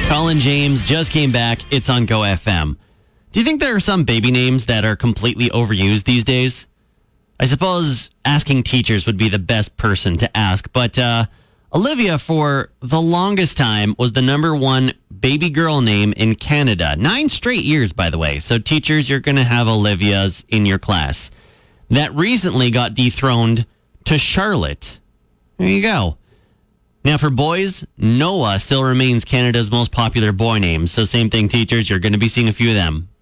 Colin James just came back. It's on Go FM. Do you think there are some baby names that are completely overused these days? I suppose asking teachers would be the best person to ask, but Olivia, for the longest time, was the number one baby girl name in Canada. 9 straight years, by the way. So teachers, you're going to have Olivias in your class. That recently got dethroned to Charlotte. There you go. Now for boys, Noah still remains Canada's most popular boy name. So same thing, teachers, you're going to be seeing a few of them.